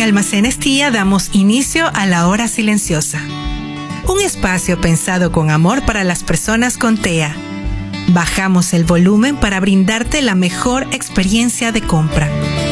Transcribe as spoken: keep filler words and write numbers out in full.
Almacenes Tía damos inicio a la hora silenciosa. Un espacio pensado con amor para las personas con T E A. Bajamos el volumen para brindarte la mejor experiencia de compra.